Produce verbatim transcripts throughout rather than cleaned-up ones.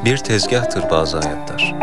Bir tezgahtır bazı hayatlar.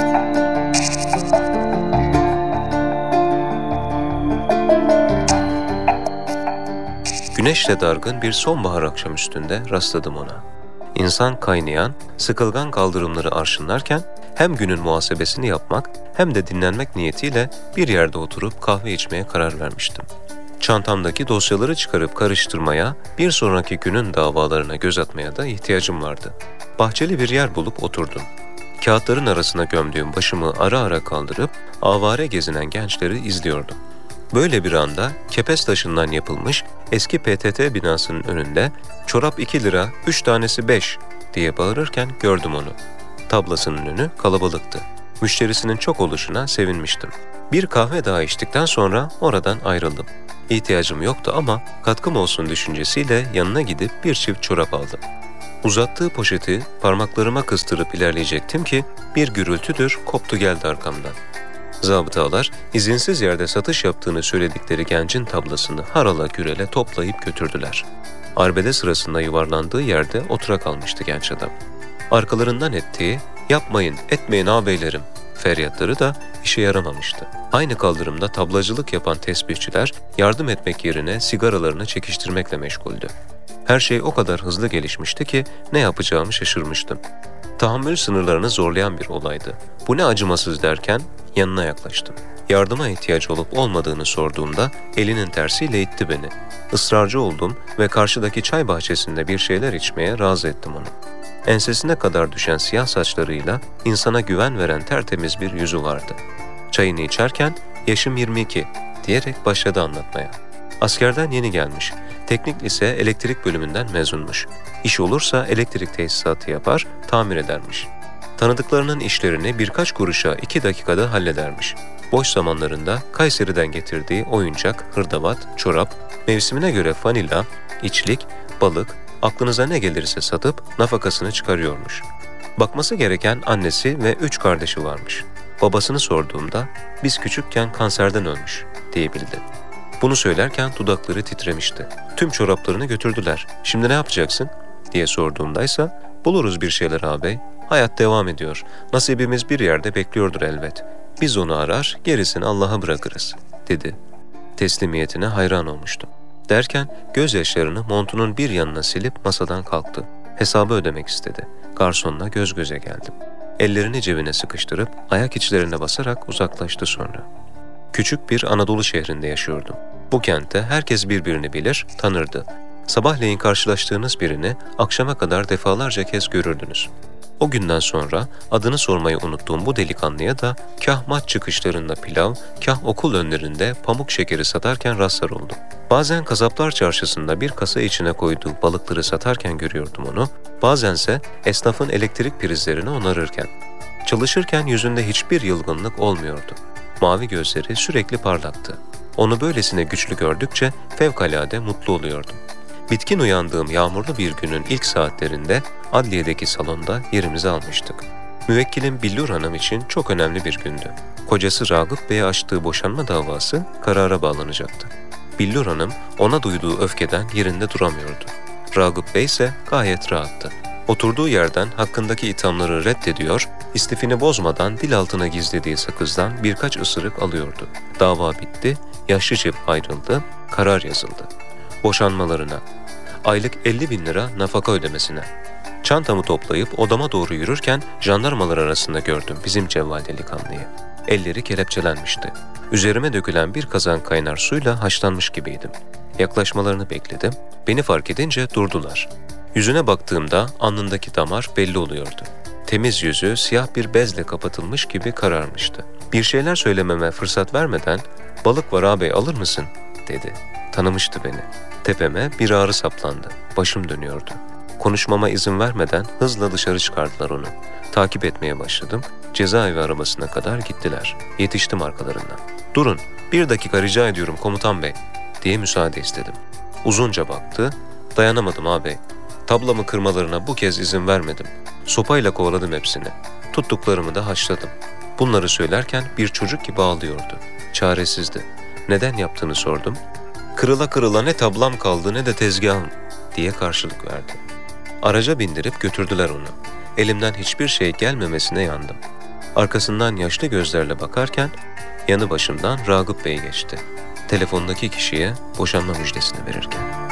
Güneşle dargın bir sonbahar akşamüstünde rastladım ona. İnsan kaynayan, sıkılgan kaldırımları arşınlarken hem günün muhasebesini yapmak hem de dinlenmek niyetiyle bir yerde oturup kahve içmeye karar vermiştim. Çantamdaki dosyaları çıkarıp karıştırmaya, bir sonraki günün davalarına göz atmaya da ihtiyacım vardı. Bahçeli bir yer bulup oturdum. Kağıtların arasına gömdüğüm başımı ara ara kaldırıp avare gezinen gençleri izliyordum. Böyle bir anda kepez taşından yapılmış eski P T T binasının önünde "Çorap iki lira, üç tanesi beş" diye bağırırken gördüm onu. Tablasının önü kalabalıktı. Müşterisinin çok oluşuna sevinmiştim. Bir kahve daha içtikten sonra oradan ayrıldım. İhtiyacım yoktu ama katkım olsun düşüncesiyle yanına gidip bir çift çorap aldım. Uzattığı poşeti parmaklarıma kıstırıp ilerleyecektim ki bir gürültüdür koptu geldi arkamdan. Zabıtalar izinsiz yerde satış yaptığını söyledikleri gencin tablasını harala gürele toplayıp götürdüler. Arbede sırasında yuvarlandığı yerde otura kalmıştı genç adam. Arkalarından ettiği "yapmayın, etmeyin ağabeylerim" feryatları da işe yaramamıştı. Aynı kaldırımda tablacılık yapan tesbihçiler yardım etmek yerine sigaralarını çekiştirmekle meşguldü. Her şey o kadar hızlı gelişmişti ki ne yapacağımı şaşırmıştım. Tahammül sınırlarını zorlayan bir olaydı. Bu ne acımasız derken yanına yaklaştım. Yardıma ihtiyacı olup olmadığını sorduğumda elinin tersiyle itti beni. Israrcı oldum ve karşıdaki çay bahçesinde bir şeyler içmeye razı ettim onu. Ensesine kadar düşen siyah saçlarıyla insana güven veren tertemiz bir yüzü vardı. Çayını içerken "yaşım yirmi iki" diyerek başladı anlatmaya. Askerden yeni gelmiş. Teknik lise elektrik bölümünden mezunmuş. İş olursa elektrik tesisatı yapar, tamir edermiş. Tanıdıklarının işlerini birkaç kuruşa iki dakikada halledermiş. Boş zamanlarında Kayseri'den getirdiği oyuncak, hırdavat, çorap, mevsimine göre fanila, içlik, balık, aklınıza ne gelirse satıp nafakasını çıkarıyormuş. Bakması gereken annesi ve üç kardeşi varmış. Babasını sorduğumda "biz küçükken kanserden ölmüş" diyebildi. Bunu söylerken dudakları titremişti. "Tüm çoraplarını götürdüler. Şimdi ne yapacaksın?" diye sorduğumdaysa "buluruz bir şeyler ağabey. Hayat devam ediyor. Nasibimiz bir yerde bekliyordur elbet. Biz onu arar, gerisini Allah'a bırakırız" dedi. Teslimiyetine hayran olmuştum. Derken gözyaşlarını montunun bir yanına silip masadan kalktı. Hesabı ödemek istedi. Garsonla göz göze geldim. Ellerini cebine sıkıştırıp ayak içlerine basarak uzaklaştı sonra. Küçük bir Anadolu şehrinde yaşıyordum. Bu kentte herkes birbirini bilir, tanırdı. Sabahleyin karşılaştığınız birini akşama kadar defalarca kez görürdünüz. O günden sonra adını sormayı unuttuğum bu delikanlıya da kah maç çıkışlarında pilav, kah okul önlerinde pamuk şekeri satarken rastlar oldum. Bazen kasaplar çarşısında bir kasa içine koyduğu balıkları satarken görüyordum onu, bazense esnafın elektrik prizlerini onarırken. Çalışırken yüzünde hiçbir yılgınlık olmuyordu. Mavi gözleri sürekli parlaktı. Onu böylesine güçlü gördükçe fevkalade mutlu oluyordum. Bitkin uyandığım yağmurlu bir günün ilk saatlerinde adliyedeki salonda yerimizi almıştık. Müvekkilim Billur Hanım için çok önemli bir gündü. Kocası Ragıp Bey'e açtığı boşanma davası karara bağlanacaktı. Billur Hanım ona duyduğu öfkeden yerinde duramıyordu. Ragıp Bey ise gayet rahattı. Oturduğu yerden hakkındaki ithamları reddediyor, istifini bozmadan dil altına gizlediği sakızdan birkaç ısırık alıyordu. Dava bitti, yaşlı çift ayrıldı, karar yazıldı. Boşanmalarına, aylık elli bin lira nafaka ödemesine. Çantamı toplayıp odama doğru yürürken jandarmalar arasında gördüm bizim cevval delikanlıyı. Elleri kelepçelenmişti. Üzerime dökülen bir kazan kaynar suyla haşlanmış gibiydim. Yaklaşmalarını bekledim. Beni fark edince durdular. Yüzüne baktığımda alnındaki damar belli oluyordu. Temiz yüzü siyah bir bezle kapatılmış gibi kararmıştı. Bir şeyler söylememe fırsat vermeden "balık var ağabey, alır mısın?" dedi. Tanımıştı beni. Tepeme bir ağrı saplandı. Başım dönüyordu. Konuşmama izin vermeden hızla dışarı çıkardılar onu. Takip etmeye başladım. Cezaevi arabasına kadar gittiler. Yetiştim arkalarından. "Durun, bir dakika rica ediyorum komutan bey" diye müsaade istedim. Uzunca baktı. "Dayanamadım ağabey. Tablamı kırmalarına bu kez izin vermedim. Sopayla kovaladım hepsini. Tuttuklarımı da haşladım." Bunları söylerken bir çocuk gibi ağlıyordu. Çaresizdi. Neden yaptığını sordum. "Kırıla kırıla ne tablam kaldı ne de tezgahım" diye karşılık verdi. Araca bindirip götürdüler onu. elimden hiçbir şey gelmemesine yandım. Arkasından yaşlı gözlerle bakarken yanı başımdan Ragıp Bey geçti. Telefondaki kişiye boşanma müjdesini verirken.